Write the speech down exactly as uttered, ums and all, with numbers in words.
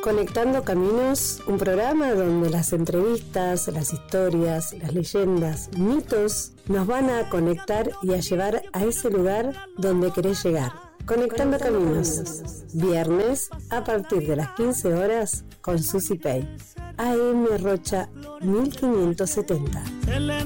Conectando Caminos, un programa donde las entrevistas, las historias, las leyendas, mitos nos van a conectar y a llevar a ese lugar donde querés llegar. Conectando Caminos, viernes a partir de las quince horas con Susi Pay, A M Rocha mil quinientos setenta.